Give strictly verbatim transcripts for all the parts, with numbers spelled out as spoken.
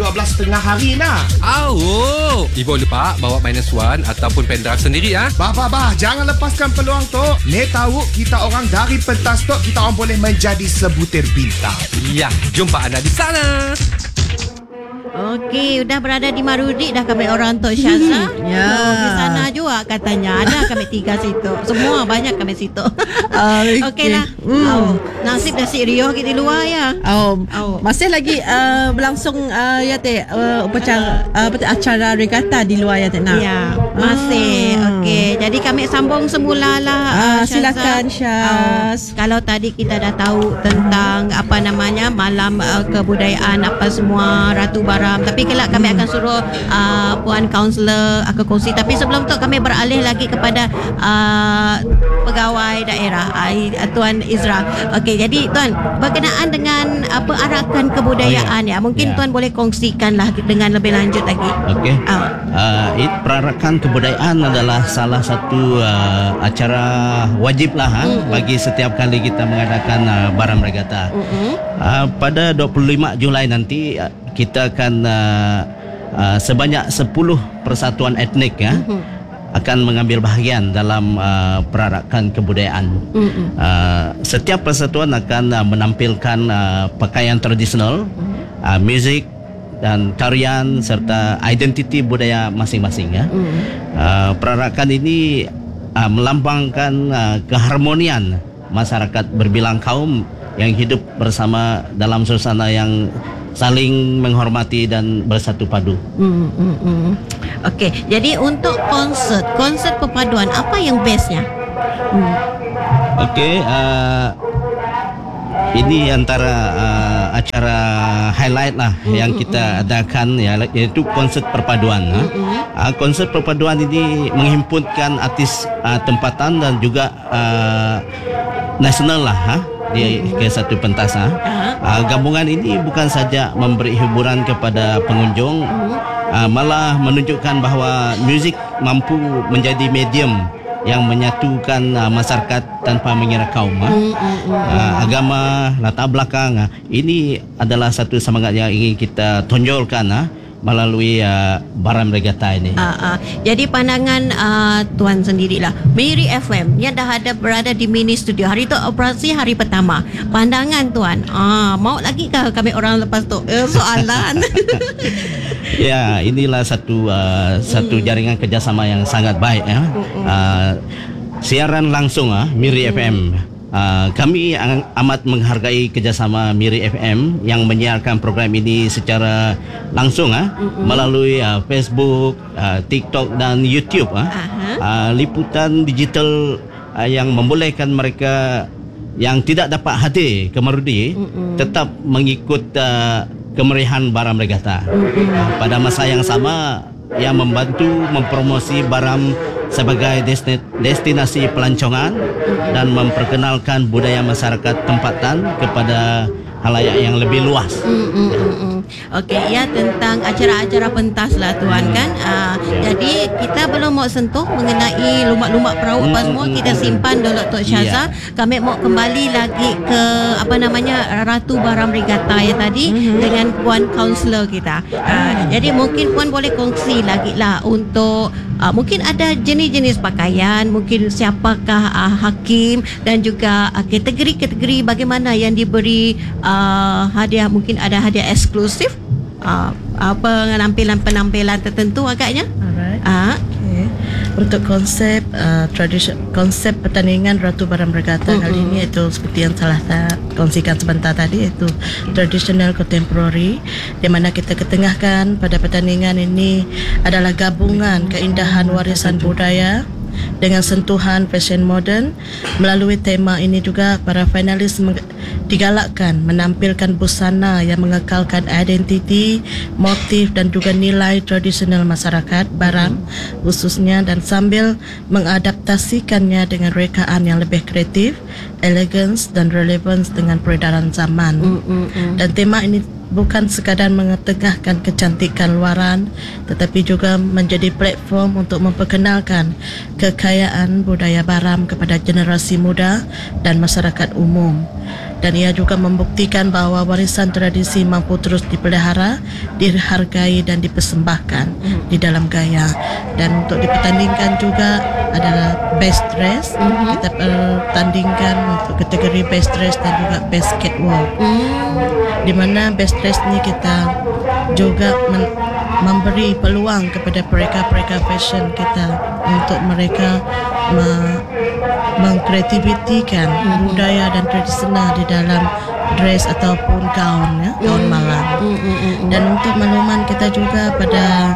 lima belas setengah hari nak. Oh, Ibu lupa bawa minus one ataupun pendrive sendiri ah. Bah, bah, bah, jangan lepaskan peluang tu. Ni tahu kita orang dari pentas tu, kita orang boleh menjadi sebutir bintang. Ya, jumpa anda di sana. Okey, dah berada di Marudi dah kami orang Tok Syazah. Hmm, ya. Oh, di sana juga katanya. Ada kami tiga situ. Semua banyak kami situ. Uh, Okeylah. Hmm. Oh, nasib dah si Rio di luar ya. Oh, Oh. masih lagi uh, berlangsung uh, ya teh uh, upacara uh, acara regata di luar ya teh nak. Ya, masih. Hmm. Okey, jadi kami sambung semula lah. Ah, uh, silakan Syaz. Oh, kalau tadi kita dah tahu tentang apa namanya malam uh, kebudayaan apa semua Ratu Baram, tapi kelak kami akan suruh uh, puan kaunselor akan kongsi. Tapi sebelum tu kami beralih lagi kepada uh, pegawai daerah uh, Tuan Izra. Okey, jadi Tuan, berkenaan dengan uh, perarakan kebudayaan oh, ya. ya, mungkin ya. Tuan boleh kongsikanlah dengan lebih lanjut lagi. Okey. Oh. Uh, it, perarakan kebudayaan adalah salah satu uh, acara wajib lah ha, mm-hmm. bagi setiap kali kita mengadakan uh, Baram Regata. Mm-hmm. Uh, pada dua puluh lima Julai nanti uh, kita akan uh, uh, sebanyak sepuluh persatuan etnik ya mm-hmm. akan mengambil bahagian dalam uh, perarakan kebudayaan. Mm-hmm. Uh, setiap persatuan akan uh, menampilkan uh, pakaian tradisional, mm-hmm. uh, muzik dan tarian serta identiti budaya masing-masing ya. Mm. Uh, perarakan ini uh, melambangkan uh, keharmonian masyarakat berbilang kaum yang hidup bersama dalam suasana yang saling menghormati dan bersatu padu. Mm, mm, mm. Okey, jadi untuk konsert, konsert perpaduan apa yang bestnya? Mm. Okey, uh, ini antara uh, acara highlight lah mm-hmm. yang kita adakan ya, iaitu konsert perpaduan. Mm-hmm. Uh, konsert perpaduan ini menghimpunkan artis uh, tempatan dan juga uh, nasional lah ha, di mm-hmm. ke satu pentas. Ha. Uh-huh. Uh, gabungan ini bukan saja memberi hiburan kepada pengunjung, mm-hmm. uh, malah menunjukkan bahawa muzik mampu menjadi medium yang menyatukan uh, masyarakat tanpa mengira kaum, mm, mm, mm. Uh, agama, latar belakang. Uh, ini adalah satu semangat yang ingin kita tonjolkan uh, melalui uh, Baram Regata ini. Uh, uh. Jadi pandangan uh, Tuan sendirilah, Miri F M yang dah ada berada di mini studio. Hari tu operasi hari pertama. Pandangan Tuan, uh, mau lagi kah kami orang lepas tu? Uh, soalan. Ya, inilah satu uh, satu jaringan kerjasama yang sangat baik ya. Uh, siaran langsung ah uh, Miri F M. Uh, kami ang- amat menghargai kerjasama Miri F M yang menyiarkan program ini secara langsung ah uh, melalui uh, Facebook, uh, TikTok dan YouTube ah. Uh. Uh, liputan digital uh, yang membolehkan mereka yang tidak dapat hadir ke Marudi uh-uh. tetap mengikut uh, kemeriahan Baram Regata. Uh, pada masa yang sama yang membantu mempromosi Baram sebagai destinasi pelancongan dan memperkenalkan budaya masyarakat tempatan kepada halayak yang lebih luas. Mm, mm, mm, mm. Okey, ya, tentang acara-acara pentas lah Tuan kan. Uh, jadi kita belum mau sentuh mengenai lumak-lumak perahu apa semua, kita simpan dulu Tok Syazah. Yeah. Kami mau kembali lagi ke apa namanya Ratu Baram Regata ya tadi mm-hmm. dengan Puan Kaunselor kita. Uh, jadi mungkin Puan boleh kongsi lagi lah untuk uh, mungkin ada jenis-jenis pakaian, mungkin siapakah uh, hakim dan juga uh, kategori-kategori bagaimana yang diberi uh, hadiah, mungkin ada hadiah eksklusif. Uh, apa penampilan-penampilan tertentu agaknya. Alright. Uh. Okay. Untuk konsep uh, tradisi konsep pertandingan Ratu Baram Regata mm-hmm. kali ini itu seperti yang telah saya kongsikan sebentar tadi, itu tradisional contemporary, di mana kita ketengahkan pada pertandingan ini adalah gabungan keindahan warisan budaya dengan sentuhan fashion modern. Melalui tema ini juga para finalis meng- digalakkan menampilkan busana yang mengekalkan identiti, motif dan juga nilai tradisional masyarakat Baram khususnya, dan sambil mengadaptasikannya dengan rekaan yang lebih kreatif, elegans dan relevans dengan peredaran zaman. Mm, mm, mm. Dan tema ini bukan sekadar mengetengahkan kecantikan luaran, tetapi juga menjadi platform untuk memperkenalkan kekayaan budaya Baram kepada generasi muda dan masyarakat umum. Dan ia juga membuktikan bahawa warisan tradisi mampu terus dipelihara, dihargai dan dipersembahkan mm. di dalam gaya. Dan untuk dipertandingkan juga adalah best dress. Mm-hmm. Kita pertandingkan untuk kategori best dress dan juga best catwalk. Mm. Di mana best dress ni kita juga men- memberi peluang kepada mereka-mereka fashion kita untuk mereka me- mengkreativitikan mm-hmm. budaya dan tradisional di dalam dress ataupun gaun, ya, gaun malam. Mm-hmm. Dan untuk makluman kita juga pada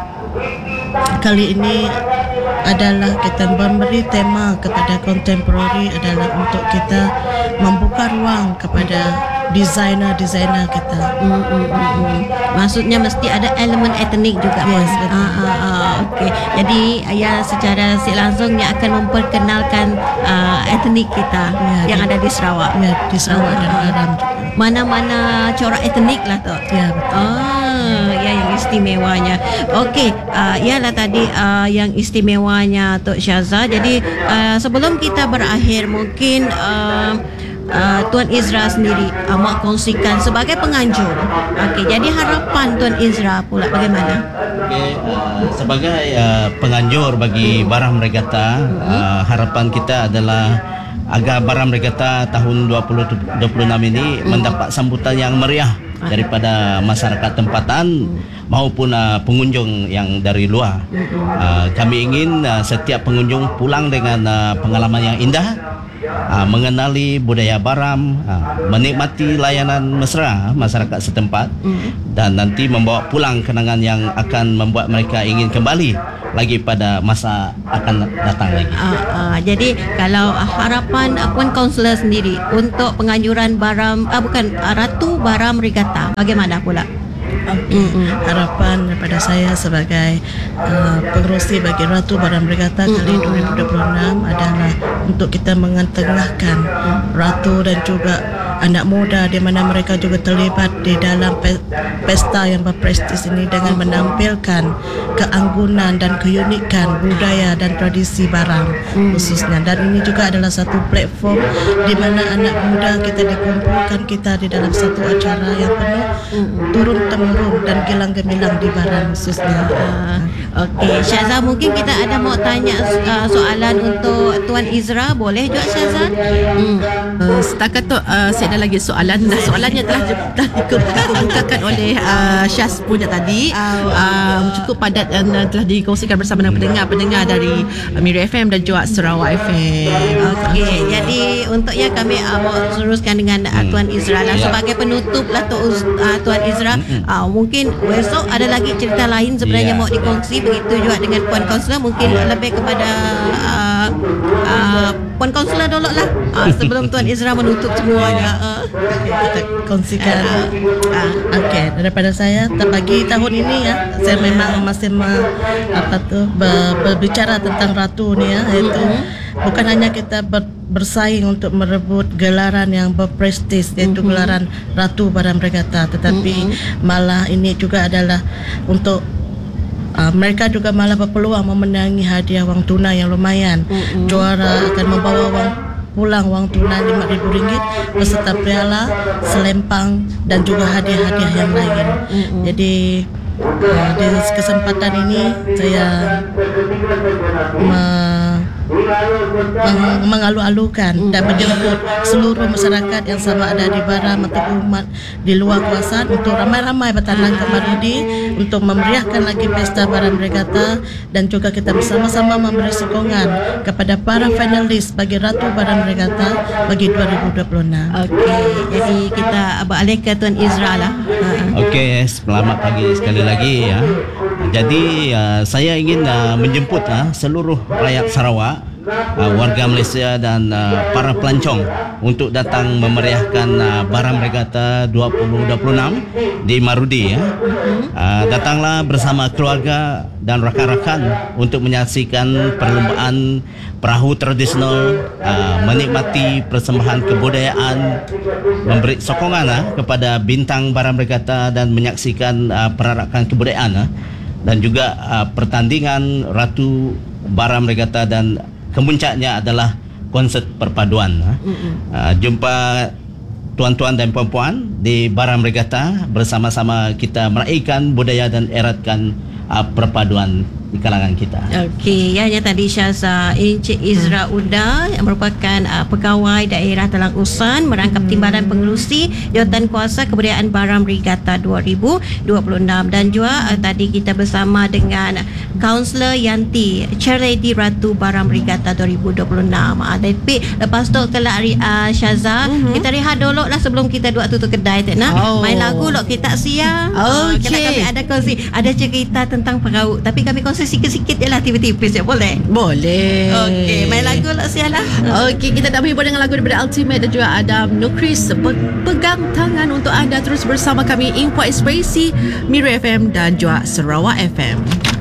kali ini adalah kita memberi tema kepada contemporary adalah untuk kita membuka ruang kepada designer-designer kita. Mm, mm, mm, mm. Maksudnya mesti ada elemen etnik juga. Yes, ah, ah, ah, okey. Jadi ya secara si langsungnya akan memperkenalkan uh, etnik kita ya, yang di, ada di Sarawak. Ya, di Sarawak ah, dan Baram. Mana-mana corak etnik lah tu. Ya, betul. Ah, ya yang istimewanya. Okey, uh, ialah tadi uh, yang istimewanya Tok Syaza. Jadi uh, sebelum kita berakhir mungkin uh, Uh, Tuan Izra sendiri uh, mahu kongsikan sebagai penganjur. Okey, jadi harapan Tuan Izra pula bagaimana? Okay, uh, sebagai uh, penganjur bagi Baram Regatta, uh, harapan kita adalah agar Baram Regatta tahun dua ribu dua puluh enam ini mendapat sambutan yang meriah daripada masyarakat tempatan maupun uh, pengunjung yang dari luar. Uh, kami ingin uh, setiap pengunjung pulang dengan uh, pengalaman yang indah, uh, mengenali budaya Baram, uh, menikmati layanan mesra masyarakat setempat dan nanti membawa pulang kenangan yang akan membuat mereka ingin kembali lagi pada masa akan datang lagi. Uh, uh, jadi kalau uh, harapan uh, Puan Kaunselor sendiri untuk penganjuran Baram, uh, bukan uh, Ratu Baram Regatta, bagaimana pula? Okay. Mm-hmm. Harapan daripada saya sebagai uh, pengerusi bagi Ratu Baram Regatta kali dua ribu dua puluh enam adalah untuk kita mengetengahkan Ratu dan juga anak muda di mana mereka juga terlibat di dalam pe- pesta yang berprestis ini dengan menampilkan keanggunan dan keunikan budaya dan tradisi Baram khususnya. Dan ini juga adalah satu platform di mana anak muda kita dikumpulkan kita di dalam satu acara yang penuh turun temurun dan gilang gemilang di Baram khususnya. Uh, Okey, Syaza, mungkin kita ada mau tanya uh, soalan untuk Tuan Izra, boleh juga Syaza? Hmm. Uh, setakat tu uh, saya ada lagi soalan. Dah soalannya telah telah dikemukakan oleh uh, Syaz punya tadi. Uh, cukup padat dan uh, telah dikongsikan bersama dengan pendengar-pendengar dari uh, Miri F M dan juga Sarawak F M. Okey, jadi untuk ya kami uh, mau teruskan dengan uh, Tuan Izra lah Ya. sebagai penutup lah tu, uh, Tuan Izra. Uh, mungkin besok ada lagi cerita lain sebenarnya Ya. mau dikongsi, begitu juga dengan Puan Kaunselor, mungkin lebih kepada uh, uh, Puan Kaunselor dulu lah uh, sebelum Tuan Izra menutup semuanya. Uh. Okay, kita kongsikan. Uh, Okey, daripada saya bagi tahun ini ya, saya memang masih me, apa tu ber, berbicara tentang Ratu ni ya, iaitu bukan hanya kita ber, bersaing untuk merebut gelaran yang berprestis iaitu gelaran Ratu Baram Regatta, tetapi malah ini juga adalah untuk Uh, mereka juga malah berpeluang memenangi hadiah wang tunai yang lumayan. Mm-hmm. Juara akan membawa wang pulang wang tunai lima ribu ringgit beserta piala, selempang dan juga hadiah-hadiah yang lain. Mm-hmm. Jadi uh, di kesempatan ini saya me- meng- mengalu-alukan dan menjemput seluruh masyarakat yang sama ada di Baram atau umat di luar kawasan untuk ramai-ramai bertandang ke Marudi untuk memeriahkan lagi pesta Baram Regatta dan juga kita bersama-sama memberi sokongan kepada para finalis bagi Ratu Baram Regatta bagi dua ribu dua puluh enam. Okey, jadi kita beralih ke Tuan Izra lah. Uh. Okey, selamat pagi sekali lagi ya. Jadi uh, saya ingin uh, menjemput uh, seluruh rakyat Sarawak uh, warga Malaysia dan uh, para pelancong untuk datang memeriahkan uh, Baram Regatta dua ribu dua puluh enam di Marudi ya. Uh, datanglah bersama keluarga dan rakan-rakan untuk menyaksikan perlombaan perahu tradisional, uh, menikmati persembahan kebudayaan, memberi sokongan uh, kepada bintang Baram Regatta dan menyaksikan uh, perarakan kebudayaan uh, dan juga uh, pertandingan Ratu Baram Regatta, dan kemuncaknya adalah konsert perpaduan. Uh, jumpa tuan-tuan dan puan-puan di Baram Regatta, bersama-sama kita meraihkan budaya dan eratkan uh, perpaduan di kalangan kita. Okey, ya, yang tadi Syaza Encik Izra Uda yang merupakan uh, pegawai daerah Talang Usan merangkap timbalan pengerusi Jawatan Kuasa Kebudayaan Baram Regatta dua ribu dua puluh enam, dan juga uh, tadi kita bersama dengan Kaunselor Yanti, Chair Lady Ratu Baram Regatta dua ribu dua puluh enam. Ah, tapi lepas tu kelak uh, Syaza, mm-hmm. kita rehat dulu lah sebelum kita dua tutup kedai tu nak. Oh. Main lagu lok kita sia. Okey. Uh, kami ada kongsi, ada cerita tentang perahu, tapi kami kongsi sikit-sikit je lah, tipis-tipis je, boleh? Boleh. Okey, main lagu lah sia lah. Okey, kita dah menghibur dengan lagu daripada Ultimate dan juga Adam Nukris. Pe- pegang tangan untuk anda terus bersama kami Info Ekspresi, Mira F M dan juga Sarawak F M.